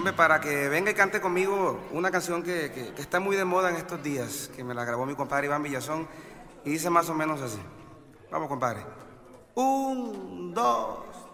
Hombre, para que venga y cante conmigo una canción que está muy de moda en estos días, que me la grabó mi compadre Iván Villazón, y dice más o menos así. Vamos, compadre. Un, dos.